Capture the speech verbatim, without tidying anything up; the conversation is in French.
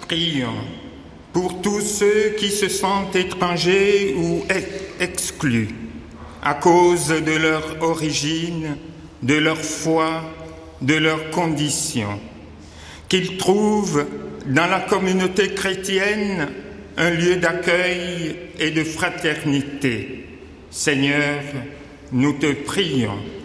Prions pour tous ceux qui se sentent étrangers ou exclus à cause de leur origine, de leur foi, de leurs conditions, qu'ils trouvent dans la communauté chrétienne un lieu d'accueil et de fraternité. Seigneur, nous te prions.